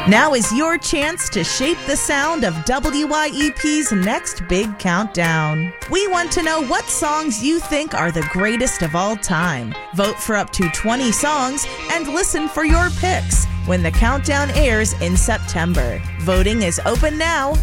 Now is your chance to shape the sound of WYEP's next big countdown. We want to know what songs you think are the greatest of all time. Vote for up to 20 songs and listen for your picks when the countdown airs in September. Voting is open now